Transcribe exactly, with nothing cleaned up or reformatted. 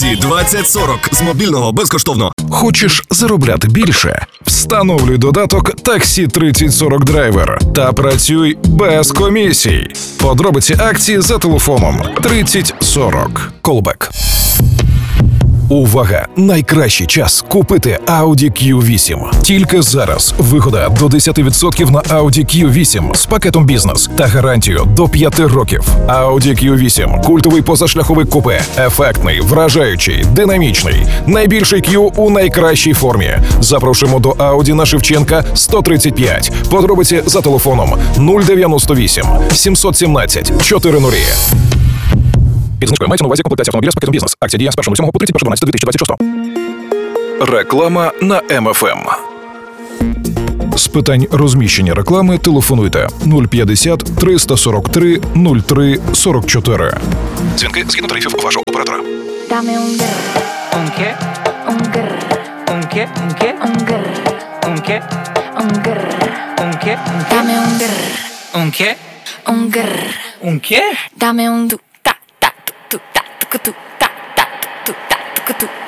Таксі двадцять сорок з мобільного безкоштовно. Хочеш заробляти більше? Встановлюй додаток Таксі тридцять сорок Драйвер та працюй без комісій. Подробиці акції за телефоном тридцять сорок. Callback. Увага! Найкращий час купити Audi кью вісім. Тільки зараз вигода до десять відсотків на Audi кью вісім з пакетом бізнес та гарантію до п'яти років. Audi кью вісім – культовий позашляховик купе. Ефектний, вражаючий, динамічний. Найбільший Q у найкращій формі. Запрошуємо до Audi на Шевченка сто тридцять п'ять. Подробиці за телефоном нуль дев'яносто вісім сімсот сімнадцять чотириста. Під знижкою мається на увазі комплектація автомобіля з пакетом бізнес. Акція діє з першого лютого по тридцять перше дванадцяте дві тисячі двадцять шостого. Реклама на ем еф ем. З питань розміщення реклами телефонуйте нуль п'ятдесят триста сорок три нуль три сорок чотири. Дзвінки згідно тарифів вашого оператора. Dame un grr. ¿Un qué? Un grr. ¿Un qué? ¿Un qué? Un grr. ¿Un qué? Un grr. ¿Un qué? Dame un grr. ¿Un qué? Un grr. ¿Un qué? Dame un du ta ta tu ta tu ta ta ta tu ta tu ta